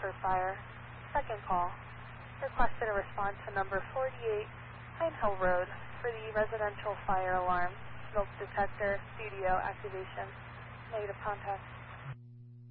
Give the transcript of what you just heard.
Sulphur Fire. Second call. Requested a response to number 48 Pine Hill Road for the residential fire alarm, smoke detector, studio activation. Negative contact.